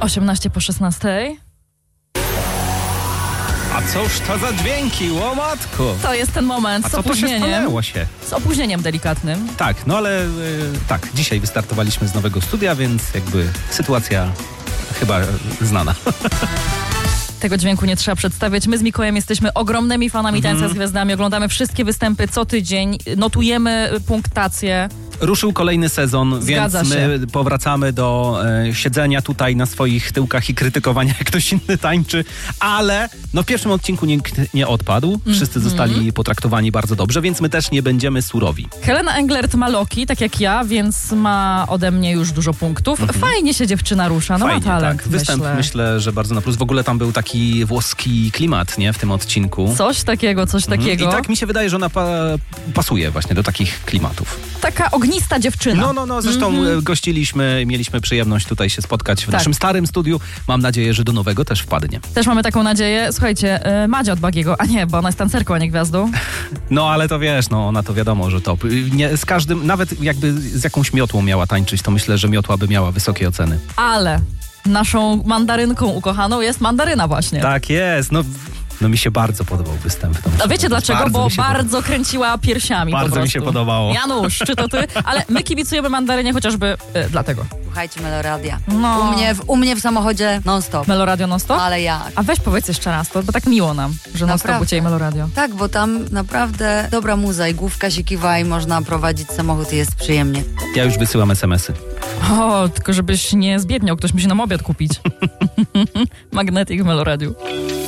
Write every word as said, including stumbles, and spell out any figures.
osiemnaście po szesnastej. A cóż to za dźwięki, łomatko? To jest ten moment A z co to się opóźnieniem. stanęło się? Z opóźnieniem delikatnym. Tak, no ale y, tak, dzisiaj wystartowaliśmy z nowego studia, więc jakby sytuacja chyba znana. Tego dźwięku nie trzeba przedstawiać. My z Mikołajem jesteśmy ogromnymi fanami Mhm. Tańca z Gwiazdami. Oglądamy wszystkie występy co tydzień. Notujemy punktację. Ruszył kolejny sezon, Zgadza więc my się. powracamy do e, siedzenia tutaj na swoich tyłkach i krytykowania, jak ktoś inny tańczy, ale no w pierwszym odcinku nikt nie odpadł. Wszyscy Mhm. zostali potraktowani bardzo dobrze, więc my też nie będziemy surowi. Helena Englert ma Loki, tak jak ja, więc ma ode mnie już dużo punktów. Fajnie się dziewczyna rusza, no Fajnie, ma talent, tak. Występ myślę. myślę, że bardzo na plus. W ogóle tam był taki włoski klimat, nie? W tym odcinku. Coś takiego, coś Mhm. takiego. I tak mi się wydaje, że ona pa- pasuje właśnie do takich klimatów. Taka ognista dziewczyna. No, no, no, zresztą Mhm. e, gościliśmy, mieliśmy przyjemność tutaj się spotkać w Tak. naszym starym studiu. Mam nadzieję, że do nowego też wpadnie. Też mamy taką nadzieję. Słuchajcie, y, Madzia od Bagiego, a nie, bo ona jest tancerką, a nie gwiazdą. No, ale to wiesz, no, ona to wiadomo, że top. Nie, z każdym, nawet jakby z jakąś miotłą miała tańczyć, to myślę, że miotła by miała wysokie oceny. Ale naszą mandarynką ukochaną jest mandaryna właśnie. Tak jest, no, no mi się bardzo podobał występ. No, A wiecie dlaczego? bardzo Bo mi się bardzo kręciła piersiami po Bardzo mi prostu. się podobało. Janusz, czy to ty? Ale my kibicujemy mandarynie chociażby y, dlatego. Słuchajcie Meloradia. No. U, mnie w, u mnie w samochodzie non-stop. Meloradio non-stop? Ale jak? A weź powiedz jeszcze raz to, bo tak miło nam, że non-stop u Naprawdę. Ciebie Meloradio. Tak, bo tam naprawdę dobra muza i główka się kiwa i można prowadzić samochód i jest przyjemnie. Ja już wysyłam es em esy. O, tylko żebyś nie zbiedniał, ktoś musi nam obiad kupić. Magnetic w Meloradiu.